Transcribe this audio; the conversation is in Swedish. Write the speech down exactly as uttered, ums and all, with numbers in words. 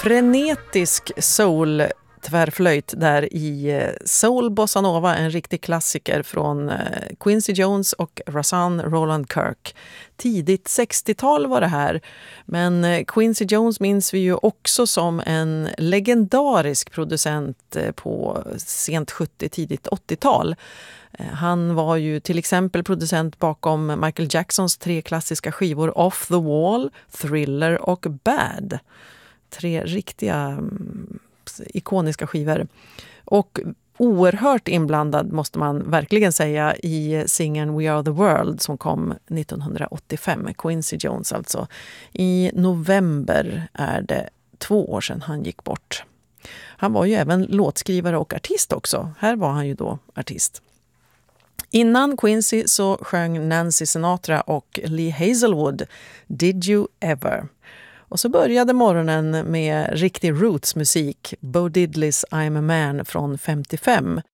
frenetisk soul tvärflöjt där i Soul Bossa Nova, en riktig klassiker från Quincy Jones och Rahsaan Roland Kirk. Tidigt sextiotal var det här, men Quincy Jones minns vi ju också som en legendarisk producent på sent sjuttio, tidigt åttiotal. Han var ju till exempel producent bakom Michael Jacksons tre klassiska skivor Off the Wall, Thriller och Bad. Tre riktiga ikoniska skivor. Och oerhört inblandad måste man verkligen säga i singeln We Are the World som kom nittonhundraåttiofem. Quincy Jones alltså. I november är det två år sedan han gick bort. Han var ju även låtskrivare och artist också. Här var han ju då artist. Innan Quincy så sjöng Nancy Sinatra och Lee Hazelwood Did You Ever? Och så började morgonen med riktig rootsmusik, Bo Diddleys I'm a Man från femtiofem.